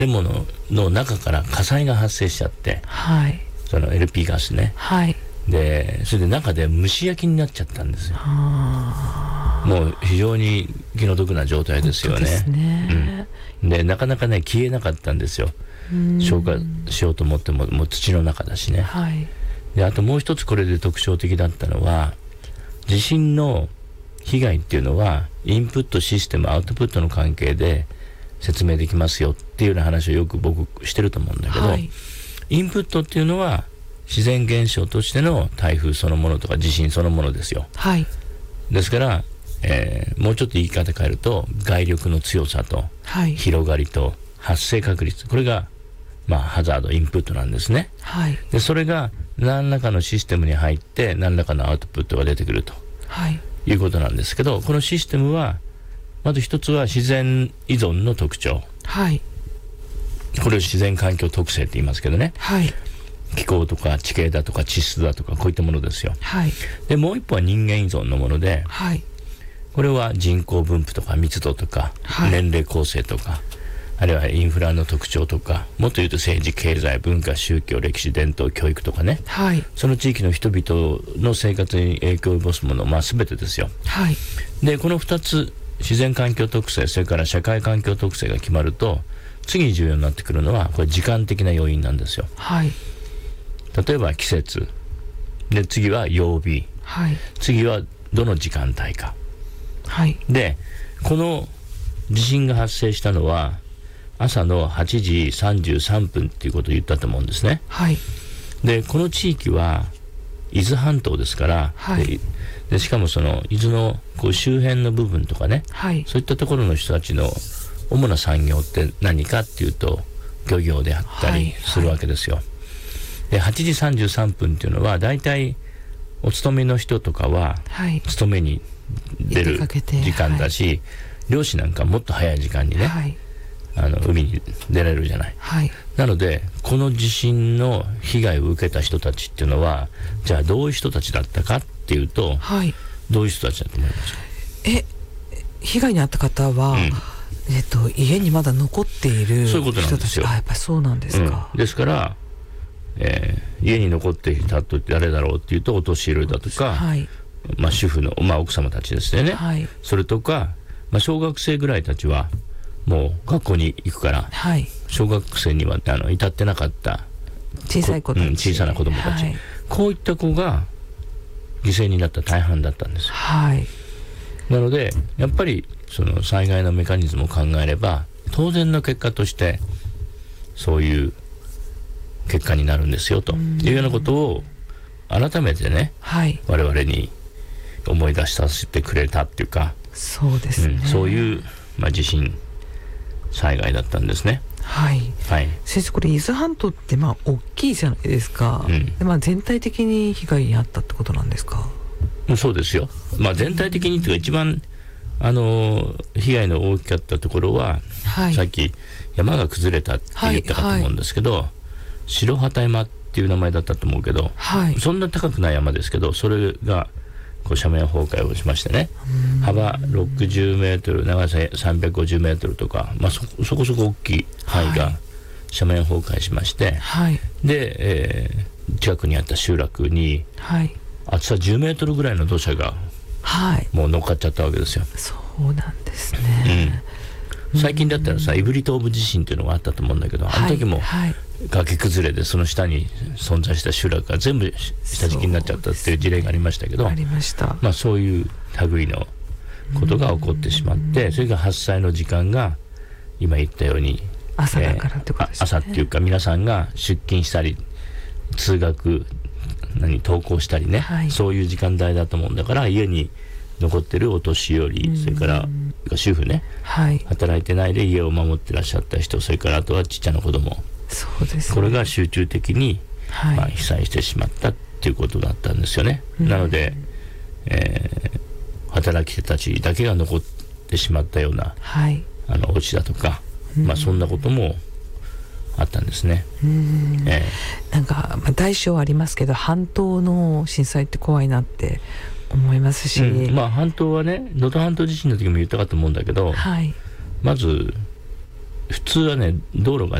建物の中から火災が発生しちゃって、 はい、 その LP ガスね、 はい、 でそれで中で蒸し焼きになっちゃったんですよ。もう非常に気の毒な状態ですよね。 ですね、 でなかなかね消えなかったんですよ。消火しようと思ってももう土の中だしね、 はい、 であともう一つこれで特徴的だったのは、地震の被害っていうのはインプットシステムアウトプットの関係で説明できますよっていうような話をよく僕してると思うんだけど、はい、インプットっていうのは自然現象としての台風そのものとか地震そのものですよ。 はい、 ですから、もうちょっと言い方変えると外力の強さと、はい、広がりと発生確率、これがハザードインプットなんですね。はい、でそれが何らかのシステムに入って何らかのアウトプットが出てくると、はい、いうことなんですけど、このシステムはまず一つは自然依存の特徴、はい、これを自然環境特性って言いますけどね、はい、気候とか地形だとか地質だとかこういったものですよ。はい、でもう一方は人間依存のもので、はい、これは人口分布とか密度とか、はい、年齢構成とか、あるいはインフラの特徴とか、もっと言うと政治経済文化宗教歴史伝統教育とかね、はい、その地域の人々の生活に影響を及ぼすもの、全てですよ。はい、でこの2つ自然環境特性それから社会環境特性が決まると、次に重要になってくるのはこれ時間的な要因なんですよ。はい、例えば季節で、次は曜日、はい、次はどの時間帯か、はい、でこの地震が発生したのは朝の8時33分っていうことを言ったと思うんですね。はい、でこの地域は伊豆半島ですから、はい、でしかもその伊豆のこう周辺の部分とかね、はい、そういったところの人たちの主な産業って何かっていうと漁業であったりするわけですよ。はい、で8時33分っていうのはだいたいお勤めの人とかは勤めに出る時間だし、はい、漁師なんかもっと早い時間にね、はい、海に出られるじゃない。はい、なのでこの地震の被害を受けた人たちっていうのはじゃあどういう人たちだったかっていうと、はい、どういう人たちだと思いますか？ 被害に遭った方は、家にまだ残っている人たち。そういうことなんですよ。やっぱりそうなんですか。 ですから、家に残っていたと誰だろうっていうとお年寄りだとか、はい、主婦の、奥様たちですよね。はい、それとか、小学生ぐらいたちはもう学校に行くから、はい、小学生には至ってなかった小さい子たち、 小さな子供たち、はい、こういった子が犠牲になった大半だったんですよ。はい、なのでやっぱりその災害のメカニズムを考えれば当然の結果としてそういう結果になるんですよというようなことを改めてね、はい、我々に思い出させてくれたっていうか、 そうですね、 そういう、地震災害だったんですね。 はい、はい、先生これ伊豆半島って大きいじゃないですか。で全体的に被害に遭ったってことなんですか？ そうですよ。全体的にというか一番被害の大きかったところは、はい、さっき山が崩れたって言ったかと思うんですけど、はいはい、白旗山っていう名前だったと思うけど、はい、そんな高くない山ですけど、それがこう斜面崩壊をしましてね、幅60メートル長さ350メートルとか、そこそこ大きい範囲が斜面崩壊しまして、はい、で、近くにあった集落に、はい、厚さ10メートルぐらいの土砂がもう乗っかっちゃったわけですよ。 そうなんですね。 最近だったらさ、胆振東部地震っていうのがあったと思うんだけど、あの時も崖崩れでその下に存在した集落が全部下敷きになっちゃったっていう事例がありましたけど、 ありました。 そういう類のことが起こってしまって、それが発災の時間が今言ったように朝だからってことですね。 朝っていうか皆さんが出勤したり通学登校したりね、はい、そういう時間帯だと思うんだから、家に残ってるお年寄り、それから主婦ね、はい、働いてないで家を守ってらっしゃった人、それからあとはちっちゃな子供、 そうですね、 これが集中的に、はい、被災してしまったっていうことだったんですよね。なので、働き手たちだけが残ってしまったような、はい、お家だとか、そんなこともあったんですね。 なんか、大小ありますけど半島の震災って怖いなって思いますし、半島はね、能登半島地震の時も言ったかと思うんだけど、はい、まず、 普通はね、道路が